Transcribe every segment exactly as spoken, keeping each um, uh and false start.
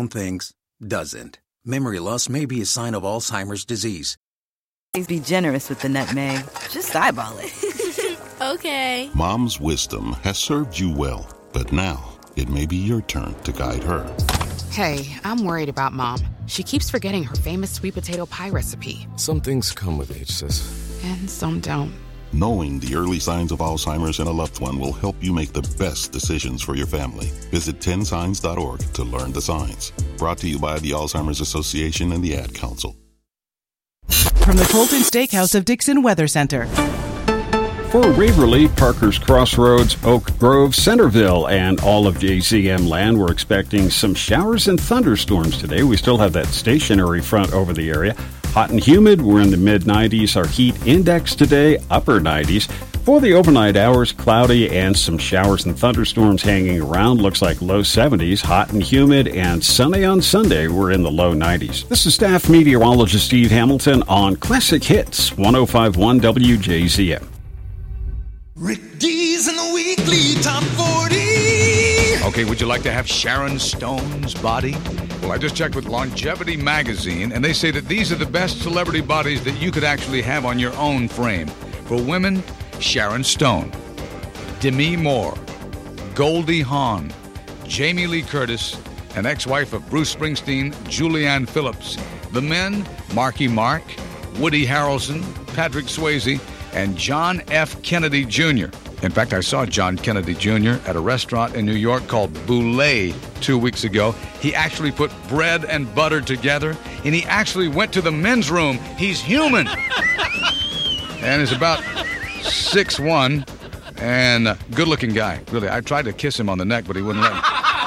some things doesn't. Memory loss may be a sign of Alzheimer's disease. Please be generous with the nutmeg. Just eyeball it. Okay. Mom's wisdom has served you well, but now it may be your turn to guide her. Hey, I'm worried about Mom. She keeps forgetting her famous sweet potato pie recipe. Some things come with age, sis. And some don't. Knowing the early signs of Alzheimer's in a loved one will help you make the best decisions for your family. Visit ten signs dot org to learn the signs. Brought to you by the Alzheimer's Association and the Ad Council. From the Colton Steakhouse of Dixon Weather Center. For Waverly, Parker's Crossroads, Oak Grove, Centerville, and all of J Z M land, we're expecting some showers and thunderstorms today. We still have that stationary front over the area. Hot and humid, we're in the mid nineties. Our heat index today, upper nineties. For the overnight hours, cloudy and some showers and thunderstorms hanging around. Looks like low seventies, hot and humid, and sunny on Sunday, we're in the low nineties. This is staff meteorologist Steve Hamilton on Classic Hits, one oh five point one W J Z M. Rick D's in the weekly top forty. Okay, would you like to have Sharon Stone's body? Well, I just checked with Longevity Magazine, and they say that these are the best celebrity bodies that you could actually have on your own frame. For women, Sharon Stone, Demi Moore, Goldie Hawn, Jamie Lee Curtis, and ex-wife of Bruce Springsteen, Julianne Phillips. The men, Marky Mark, Woody Harrelson, Patrick Swayze, and John F. Kennedy Junior In fact, I saw John Kennedy Junior at a restaurant in New York called Boulé two weeks ago. He actually put bread and butter together, and he actually went to the men's room. He's human. And is about six one and a good-looking guy. Really, I tried to kiss him on the neck, but he wouldn't let me.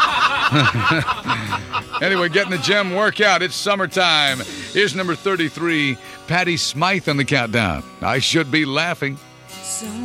Anyway, get in the gym, workout. It's summertime. Here's number thirty-three, Patty Smythe on the countdown. I Should Be Laughing. So